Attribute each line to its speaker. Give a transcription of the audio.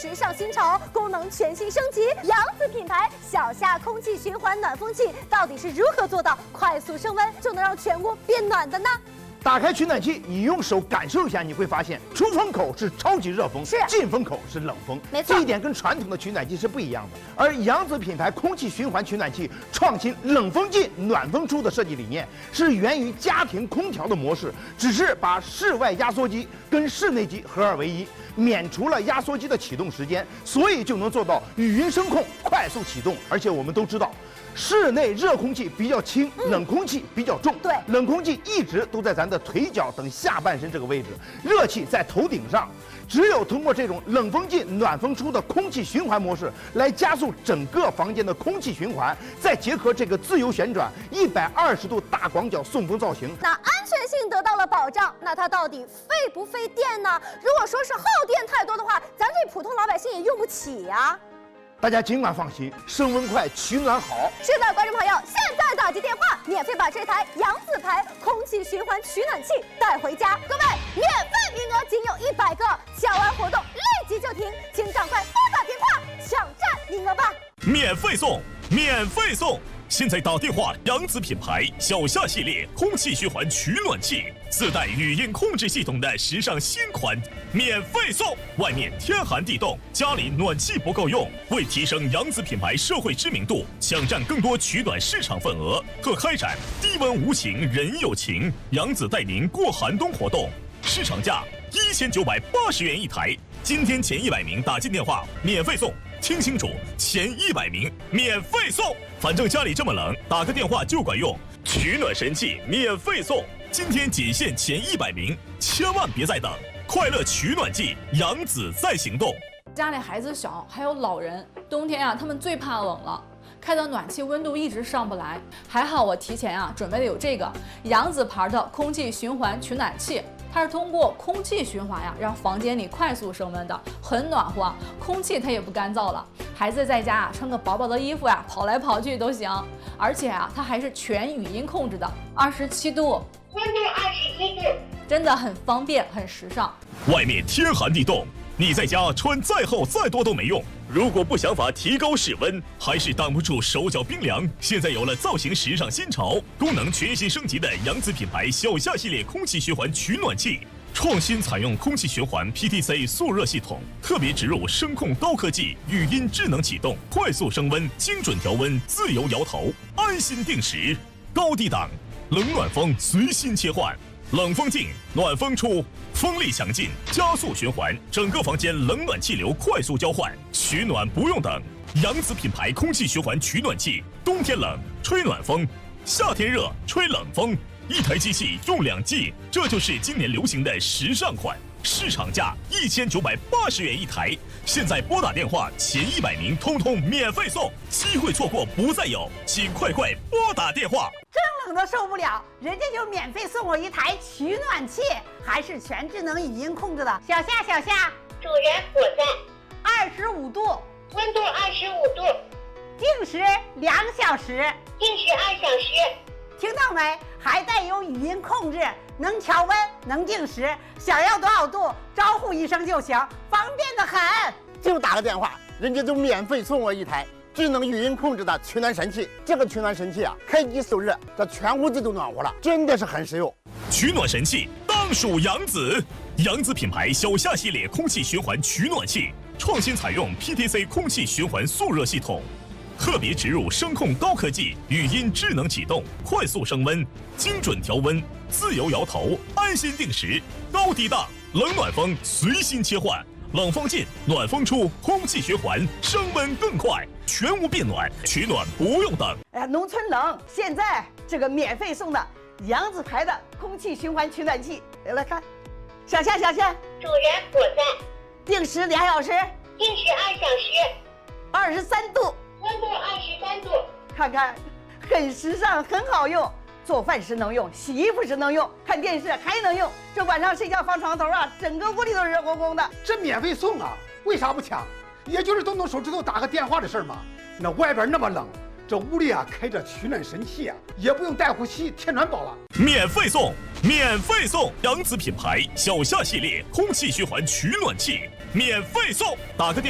Speaker 1: 时尚新潮，功能全新升级。扬子品牌小夏空气循环暖风器到底是如何做到快速升温就能让全屋变暖的呢？
Speaker 2: 打开取暖器，你用手感受一下，你会发现出风口是超级热风，进风口是冷风，
Speaker 1: 没错，
Speaker 2: 这一点跟传统的取暖器是不一样的。而扬子品牌空气循环取暖器创新冷风进、暖风出的设计理念，是源于家庭空调的模式，只是把室外压缩机跟室内机合二为一，免除了压缩机的启动时间，所以就能做到语音声控快速启动。而且我们都知道，室内热空气比较轻，冷空气比较重。
Speaker 1: 对，
Speaker 2: 冷空气一直都在咱的腿脚等下半身这个位置，热气在头顶上。只有通过这种冷风进、暖风出的空气循环模式，来加速整个房间的空气循环，再结合这个自由旋转120度大广角送风造型，
Speaker 1: 那安全性得到了保障。那它到底费不费电呢？如果说是耗电太多的话，咱这普通老百姓也用不起呀。
Speaker 2: 大家尽管放心，升温快，取暖好。
Speaker 1: 是的，观众朋友，现在打击电话，免费把这台扬子牌空气循环取暖器带回家。各位，免费名额仅有100个，抢完活动立即就停，请赶快拨打电话抢占名额吧。
Speaker 3: 免费送，免费送！现在打电话，扬子品牌小夏系列空气循环取暖器，自带语音控制系统的时尚新款，免费送！外面天寒地冻，家里暖气不够用，为提升扬子品牌社会知名度，抢占更多取暖市场份额，特开展低温无情人有情，扬子带您过寒冬活动，市场价1980元一台，今天前100名打进电话免费送。听清楚，前100名免费送，反正家里这么冷，打个电话就管用。取暖神器免费送，今天仅限前100名，千万别再等！快乐取暖季，扬子在行动。
Speaker 4: 家里孩子小，还有老人，冬天啊，他们最怕冷了。开的暖气温度一直上不来，还好我提前准备的有这个扬子牌的空气循环取暖器，它是通过空气循环让房间里快速升温的，很暖和，空气它也不干燥了。孩子在家穿个薄薄的衣服跑来跑去都行，而且它还是全语音控制的，27度，
Speaker 5: 温度27度，
Speaker 4: 真的很方便，很时尚。
Speaker 3: 外面天寒地冻，你在家穿再厚再多都没用。如果不想法提高室温，还是挡不住手脚冰凉，现在有了造型时尚新潮、功能全新升级的扬子品牌小夏系列空气循环取暖器，创新采用空气循环 PTC 速热系统，特别植入声控高科技，语音智能启动，快速升温，精准调温，自由摇头，安心定时，高低档，冷暖风随心切换。冷风进，暖风出，风力强劲，加速循环，整个房间冷暖气流快速交换，取暖不用等。扬子品牌空气循环取暖器，冬天冷吹暖风，夏天热吹冷风，一台机器用2季，这就是今年流行的时尚款。市场价1980元一台，现在拨打电话前100名通通免费送，机会错过不再有，请快拨打电话。
Speaker 6: 真冷的受不了，人家就免费送我一台取暖器，还是全智能语音控制的。小夏，
Speaker 5: 主人我在。
Speaker 6: 25度，
Speaker 5: 温度25度，
Speaker 6: 定时2小时，
Speaker 5: 定时2小时。
Speaker 6: 听到没？还带有语音控制，能调温，能定时，想要多少度，招呼一声就行，方便得很。
Speaker 7: 就打个电话，人家就免费送我一台智能语音控制的取暖神器。这个取暖神器开机受热，这全屋子都暖和了，真的是很实用。
Speaker 3: 取暖神器当属扬子，扬子品牌小夏系列空气循环取暖器，创新采用 PTC 空气循环速热系统。特别植入声控高科技，语音智能启动，快速升温，精准调温，自由摇头，安心定时，高低档，冷暖风随心切换，冷风进，暖风出，空气循环，升温更快，全屋变暖，取暖不用等。
Speaker 6: 哎呀，农村冷，现在这个免费送的扬子牌的空气循环取暖器，来看，小夏，
Speaker 5: 主人我在。
Speaker 6: 定时2小时，
Speaker 5: 定时2小时
Speaker 6: ，23度。
Speaker 5: 温度23度，
Speaker 6: 看看，很时尚，很好用。做饭时能用，洗衣服时能用，看电视还能用。这晚上睡觉放床头整个屋里都是热烘烘的。
Speaker 2: 这免费送为啥不抢？也就是动手指头打个电话的事嘛。那外边那么冷，这屋里开着取暖神器也不用带呼吸贴暖宝了。
Speaker 3: 免费送，免费送！扬子品牌小夏系列空气循环取暖器，免费送！打个电话。